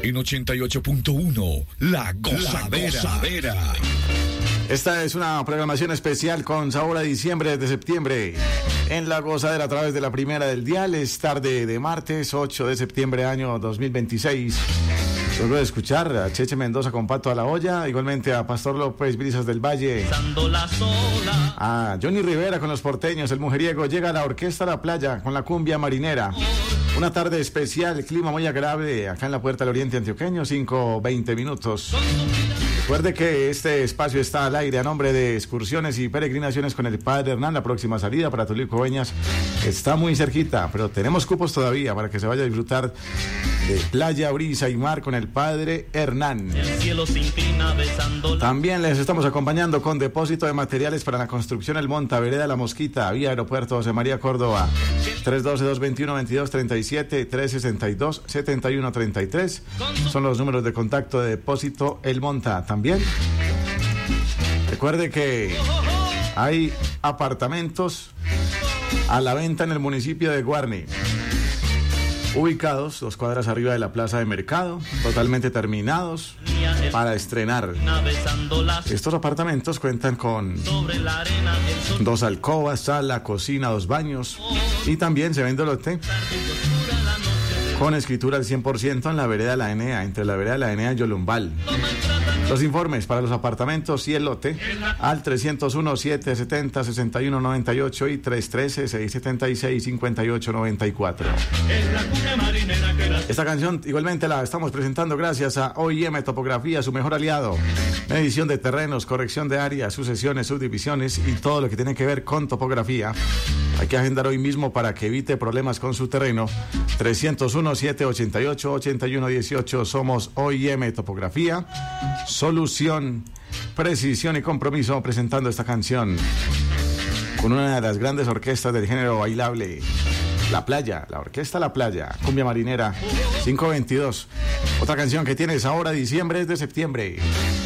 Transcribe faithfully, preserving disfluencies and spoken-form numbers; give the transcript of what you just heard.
En ochenta y ocho punto uno, La Gozadera. La Gozadera. Esta es una programación especial con sabor a diciembre desde septiembre. En La Gozadera a través de la primera del dial. Es tarde de martes, ocho de septiembre, año dos mil veintiséis. Luego de escuchar a Cheche Mendoza con Pato a la Olla, igualmente a Pastor López, Brisas del Valle, a Johnny Rivera con Los Porteños, El Mujeriego, llega la Orquesta La Playa con la cumbia marinera. Una tarde especial, clima muy agradable acá en la Puerta del Oriente Antioqueño, cinco veinte minutos. Recuerde que este espacio está al aire a nombre de Excursiones y Peregrinaciones con el Padre Hernán. La próxima salida para Tulio Coveñas está muy cerquita, pero tenemos cupos todavía para que se vaya a disfrutar de playa, brisa y mar con el Padre Hernán. El cielo se inclina besando. También les estamos acompañando con depósito de materiales para la construcción El Monta, Vereda La Mosquita, vía Aeropuerto José María Córdoba. tres uno dos, dos dos uno, dos dos tres siete, tres seis dos, siete uno tres tres. Son los números de contacto de depósito El Monta. También recuerde que hay apartamentos a la venta en el municipio de Guarne, ubicados dos cuadras arriba de la plaza de mercado, totalmente terminados para estrenar. Estos apartamentos cuentan con dos alcobas, sala, cocina, dos baños, y también se vende lote con escritura al cien por ciento en la vereda La Enea, entre la vereda La Enea y Yolumbal. Los informes para los apartamentos y el lote al trescientos uno, setecientos setenta, sesenta y uno noventa y ocho y trescientos trece, seiscientos setenta y seis, cincuenta y ocho noventa y cuatro. Esta canción igualmente la estamos presentando gracias a O I M Topografía, su mejor aliado. Medición de terrenos, corrección de áreas, sucesiones, subdivisiones y todo lo que tiene que ver con topografía. Hay que agendar hoy mismo para que evite problemas con su terreno. trescientos uno, setecientos ochenta y ocho, ochenta y uno dieciocho. Somos O I M Topografía. Solución, precisión y compromiso, presentando esta canción con una de las grandes orquestas del género bailable, La Playa, la Orquesta La Playa, cumbia marinera, cinco veintidós. Otra canción que tienes ahora, diciembre es de septiembre.